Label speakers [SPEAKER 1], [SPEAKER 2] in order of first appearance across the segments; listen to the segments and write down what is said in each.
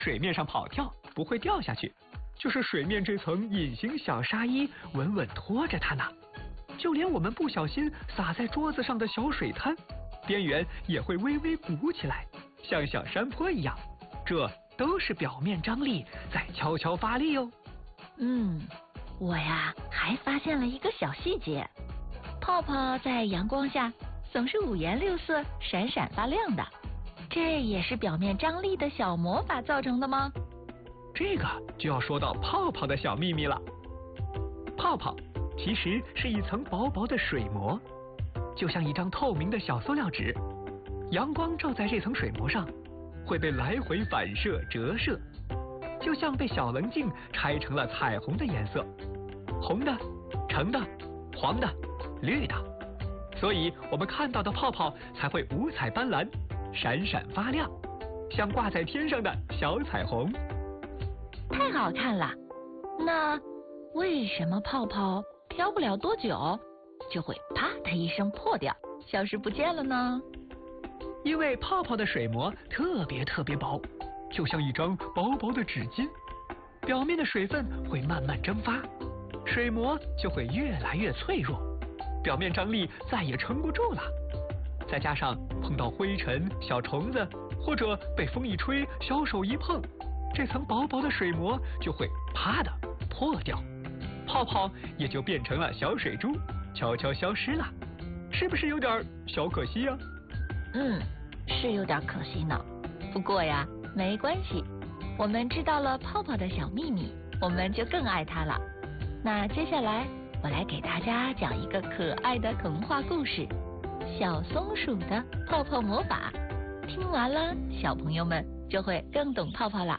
[SPEAKER 1] 水面上跑跳，不会掉下去，就是水面这层隐形小纱衣稳稳拖着它呢。就连我们不小心洒在桌子上的小水滩，边缘也会微微鼓起来，像小山坡一样。这都是表面张力在悄悄发力哦。
[SPEAKER 2] 我呀还发现了一个小细节，泡泡在阳光下总是五颜六色、闪闪发亮的，这也是表面张力的小魔法造成的吗？
[SPEAKER 1] 这个就要说到泡泡的小秘密了。泡泡其实是一层薄薄的水膜，就像一张透明的小塑料纸，阳光照在这层水膜上，会被来回反射折射，就像被小棱镜拆成了彩虹的颜色，红的、橙的、黄的、绿的，所以我们看到的泡泡才会五彩斑斓，闪闪发亮，像挂在天上的小彩虹。
[SPEAKER 2] 太好看了！那为什么泡泡飘不了多久就会啪的一声破掉，消失不见了呢？
[SPEAKER 1] 因为泡泡的水膜特别薄，就像一张薄薄的纸巾，表面的水分会慢慢蒸发，水膜就会越来越脆弱，表面张力再也撑不住了。再加上碰到灰尘、小虫子，或者被风一吹、小手一碰，这层薄薄的水膜就会啪的破掉，泡泡也就变成了小水珠，悄悄消失了。是不是有点小可惜呀？
[SPEAKER 2] 是有点可惜呢。不过呀，没关系，我们知道了泡泡的小秘密，我们就更爱它了。那接下来我来给大家讲一个可爱的童话故事《小松鼠的泡泡魔法》。听完了，小朋友们就会更懂泡泡了。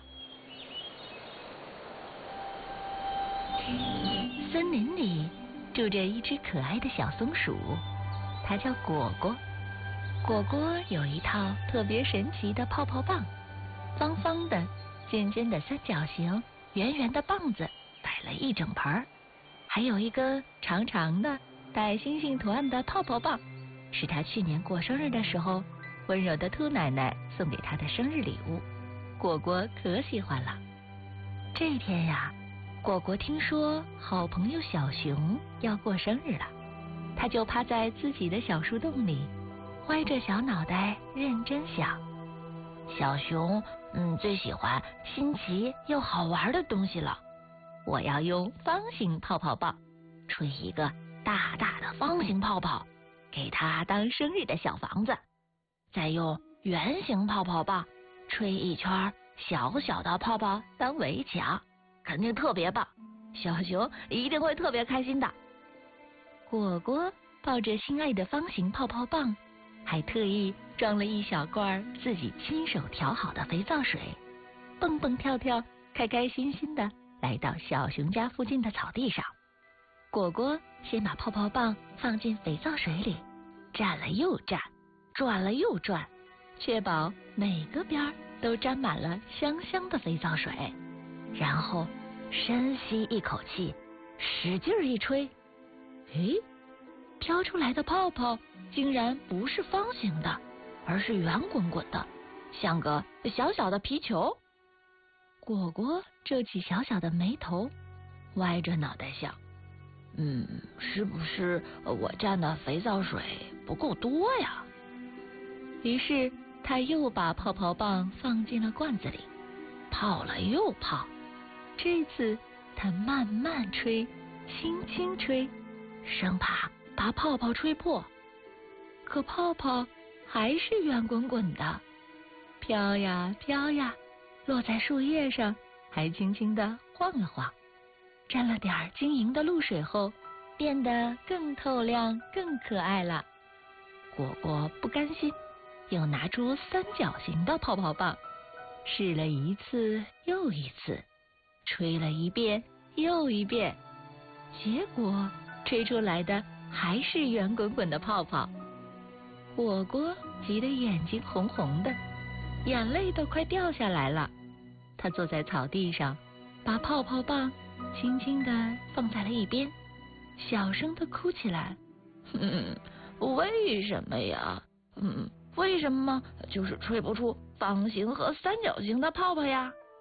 [SPEAKER 2] 森林里住着一只可爱的小松鼠，它叫果果。果果有一套特别神奇的泡泡棒，方方的、尖尖的三角形、圆圆的棒子摆了一整盘，还有一个长长的带星星图案的泡泡棒，是他去年过生日的时候，温柔的兔奶奶送给他的生日礼物。果果可喜欢了。这天呀，果果听说好朋友小熊要过生日了，他就趴在自己的小树洞里，歪着小脑袋认真想。小熊最喜欢新奇又好玩的东西了，我要用方形泡泡棒吹一个大大的方形泡泡，给它当生日的小房子，再用圆形泡泡棒吹一圈小小的泡泡当围墙，肯定特别棒，小熊一定会特别开心的。果果抱着心爱的方形泡泡棒，还特意装了一小罐自己亲手调好的肥皂水，蹦蹦跳跳，开开心心的来到小熊家附近的草地上。果果先把泡泡棒放进肥皂水里，蘸了又蘸，转了又转，确保每个边都沾满了香香的肥皂水，然后深吸一口气，使劲一吹，飘出来的泡泡竟然不是方形的，而是圆滚滚的，像个小小的皮球。果果皱起小小的眉头，歪着脑袋想，是不是我蘸的肥皂水不够多呀？于是他又把泡泡棒放进了罐子里，泡了又泡。这次他慢慢吹，轻轻吹，生怕把泡泡吹破。可泡泡还是圆滚滚的，飘呀飘呀，落在树叶上，还轻轻地晃了晃。沾了点晶莹的露水后，变得更透亮更可爱了。果果不甘心，又拿出三角形的泡泡棒，试了一次又一次，吹了一遍又一遍，结果吹出来的还是圆滚滚的泡泡。果果急得眼睛红红的，眼泪都快掉下来了。他坐在草地上，把泡泡棒轻轻地放在了一边，小声地哭起来。为什么呀？为什么就是吹不出方形和三角形的泡泡呀？